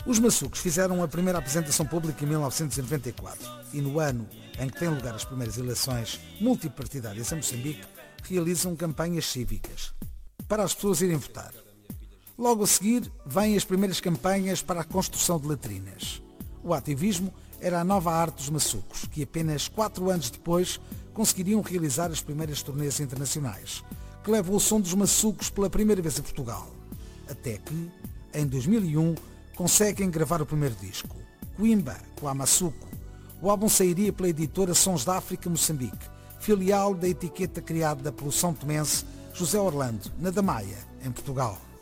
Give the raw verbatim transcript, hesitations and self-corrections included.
Os maçucos fizeram a primeira apresentação pública em mil novecentos e noventa e quatro e no ano em que têm lugar as primeiras eleições multipartidárias em Moçambique, realizam campanhas cívicas para as pessoas irem votar. Logo a seguir, vêm as primeiras campanhas para a construção de latrinas. O ativismo era a nova arte dos maçucos, que apenas quatro anos depois conseguiriam realizar as primeiras turnês internacionais, que levam o som dos maçucos pela primeira vez a Portugal. Até que, em dois mil e um, conseguem gravar o primeiro disco, Coimba, com a Maçuco. O álbum sairia pela editora Sons da África Moçambique, filial da etiqueta criada pelo são tomense José Orlando, na Damaia, em Portugal.